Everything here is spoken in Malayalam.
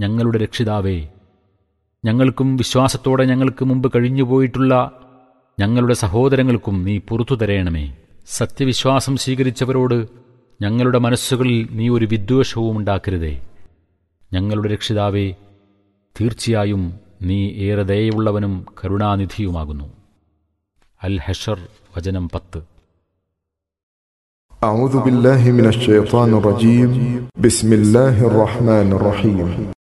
ഞങ്ങളുടെ രക്ഷിതാവേ, ഞങ്ങൾക്കും വിശ്വാസത്തോടെ ഞങ്ങൾക്ക് മുമ്പ് കഴിഞ്ഞുപോയിട്ടുള്ള ഞങ്ങളുടെ സഹോദരങ്ങൾക്കും നീ പുറത്തു തരേണമേ. സത്യവിശ്വാസം സ്വീകരിച്ചവരോട് ഞങ്ങളുടെ മനസ്സുകളിൽ നീ ഒരു വിദ്വേഷവും ഉണ്ടാക്കരുതേ. ഞങ്ങളുടെ രക്ഷിതാവേ, തീർച്ചയായും നീ ഏറെ ദയയുള്ളവനും കരുണാനിധിയുമാകുന്നു. അൽ ഹഷർ വചനം 10. أعوذ بالله من الشيطان الرجيم. بسم الله الرحمن الرحيم.